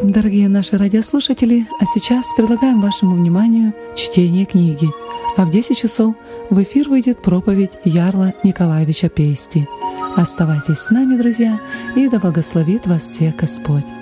Дорогие наши радиослушатели, а сейчас предлагаем вашему вниманию чтение книги. А в 10 часов в эфир выйдет проповедь Ярла Николаевича Пейсти. Оставайтесь с нами, друзья, и да благословит вас всех Господь.